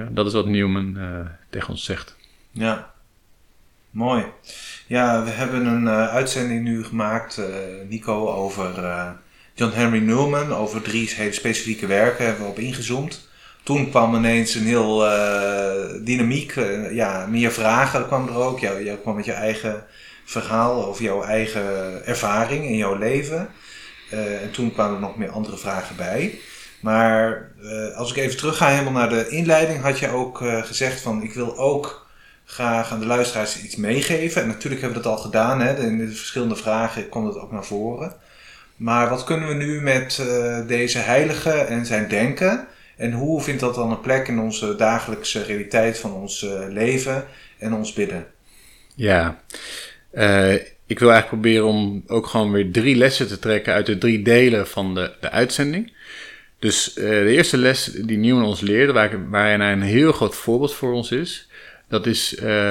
leven. Dat is wat Newman tegen ons zegt. Ja, mooi. Ja, we hebben een uitzending nu gemaakt, Nico, over John Henry Newman. Over 3 hele specifieke werken hebben we op ingezoomd. Toen kwam ineens een heel dynamiek, meer vragen kwam er ook. Jij kwam met je eigen verhaal over jouw eigen ervaring in jouw leven. En toen kwamen er nog meer andere vragen bij. Maar als ik even terug ga helemaal naar de inleiding, had je ook gezegd van ik wil ook graag aan de luisteraars iets meegeven. En natuurlijk hebben we dat al gedaan, hè? In de verschillende vragen kwam dat ook naar voren. Maar wat kunnen we nu met deze heilige en zijn denken? En hoe vindt dat dan een plek in onze dagelijkse realiteit van ons leven en ons bidden? Ja, ik wil eigenlijk proberen om ook gewoon weer 3 lessen te trekken uit de 3 delen van de uitzending. Dus de eerste les die Newman ons leerde, waarin hij een heel groot voorbeeld voor ons is, dat is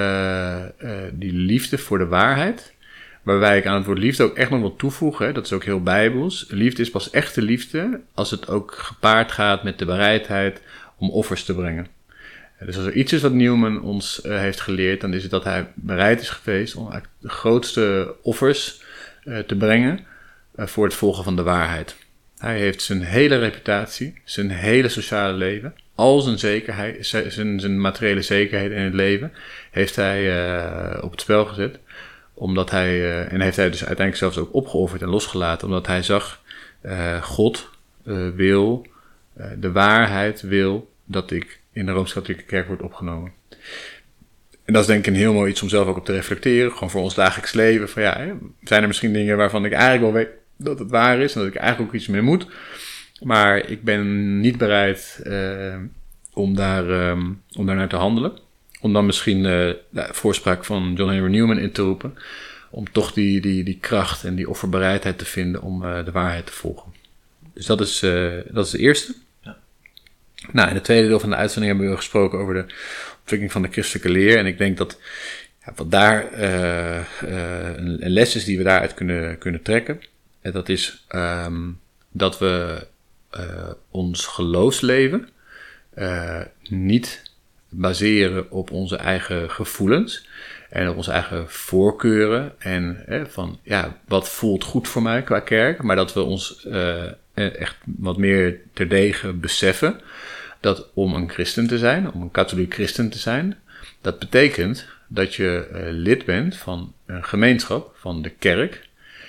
die liefde voor de waarheid. Waarbij ik aan het woord liefde ook echt nog wil toevoegen, hè, dat is ook heel bijbels. Liefde is pas echte liefde als het ook gepaard gaat met de bereidheid om offers te brengen. Dus als er iets is wat Newman ons heeft geleerd, dan is het dat hij bereid is geweest om eigenlijk de grootste offers te brengen voor het volgen van de waarheid. Hij heeft zijn hele reputatie, zijn hele sociale leven, al zijn zekerheid, zijn materiële zekerheden in het leven, heeft hij op het spel gezet. Omdat hij, en heeft hij dus uiteindelijk zelfs ook opgeofferd en losgelaten, omdat hij zag, God wil, de waarheid wil dat ik in de Rooms-Katholieke Kerk word opgenomen. En dat is denk ik een heel mooi iets om zelf ook op te reflecteren, gewoon voor ons dagelijks leven. Van ja, zijn er misschien dingen waarvan ik eigenlijk wel weet dat het waar is en dat ik eigenlijk ook iets mee moet. Maar ik ben niet bereid om daarnaar te handelen. Om dan misschien de voorspraak van John Henry Newman in te roepen. Om toch die kracht en die offerbereidheid te vinden om de waarheid te volgen. Dus dat is de eerste. Ja. Nou, in het tweede deel van de uitzending hebben we gesproken over de ontwikkeling van de christelijke leer. En ik denk dat wat daar een les is die we daaruit kunnen trekken. En dat is dat we ons geloofsleven niet baseren op onze eigen gevoelens en op onze eigen voorkeuren en van wat voelt goed voor mij qua kerk, maar dat we ons echt wat meer terdege beseffen dat om een christen te zijn, om een katholiek christen te zijn, dat betekent dat je lid bent van een gemeenschap, van de kerk.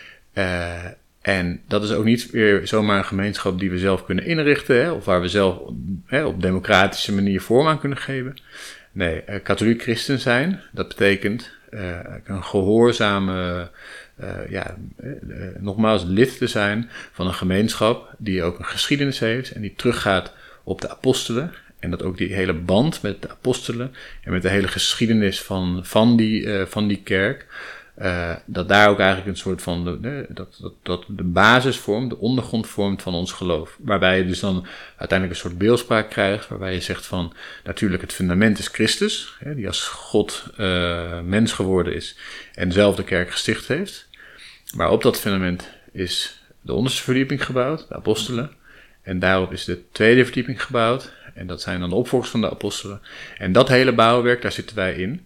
En dat is ook niet weer zomaar een gemeenschap die we zelf kunnen inrichten, of waar we zelf op democratische manier vorm aan kunnen geven. Nee, katholiek christen zijn, dat betekent een gehoorzame, nogmaals lid te zijn van een gemeenschap die ook een geschiedenis heeft en die teruggaat op de apostelen. En dat ook die hele band met de apostelen en met de hele geschiedenis van die kerk, dat daar ook eigenlijk een soort van dat de basis vormt, de ondergrond vormt van ons geloof. Waarbij je dus dan uiteindelijk een soort beeldspraak krijgt, waarbij je zegt van, natuurlijk het fundament is Christus, die als God mens geworden is en zelf de kerk gesticht heeft. Maar op dat fundament is de onderste verdieping gebouwd, de apostelen. En daarop is de tweede verdieping gebouwd. En dat zijn dan de opvolgers van de apostelen. En dat hele bouwwerk, daar zitten wij in.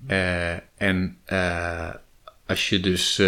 Als je dus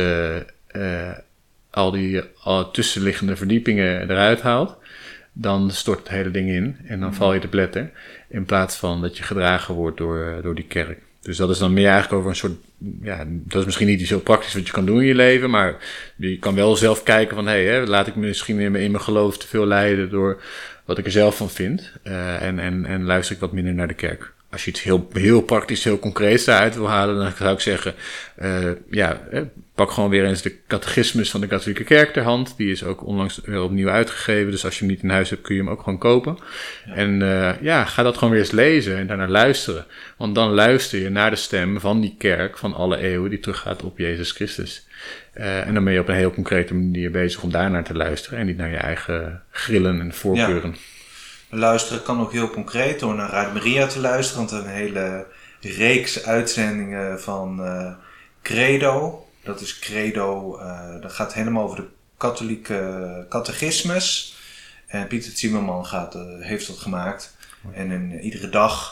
al tussenliggende verdiepingen eruit haalt, dan stort het hele ding in. En dan val je te pletter. In plaats van dat je gedragen wordt door die kerk. Dus dat is dan meer eigenlijk over een soort, dat is misschien niet iets heel praktisch wat je kan doen in je leven, maar je kan wel zelf kijken van, laat ik me misschien in mijn geloof te veel leiden door wat ik er zelf van vind, en luister ik wat minder naar de kerk. Als je iets heel, heel praktisch, heel concreets daaruit wil halen, dan zou ik zeggen, pak gewoon weer eens de catechismus van de katholieke kerk ter hand. Die is ook onlangs weer opnieuw uitgegeven, dus als je hem niet in huis hebt, kun je hem ook gewoon kopen. Ja. En ga dat gewoon weer eens lezen en daarnaar luisteren. Want dan luister je naar de stem van die kerk van alle eeuwen die teruggaat op Jezus Christus. En dan ben je op een heel concrete manier bezig om daarnaar te luisteren en niet naar je eigen grillen en voorkeuren. Ja. Luisteren kan ook heel concreet door naar Radio Maria te luisteren, want een hele reeks uitzendingen van Credo. Dat is Credo, dat gaat helemaal over de katholieke catechismus. En Pieter Zimmerman heeft dat gemaakt. En iedere dag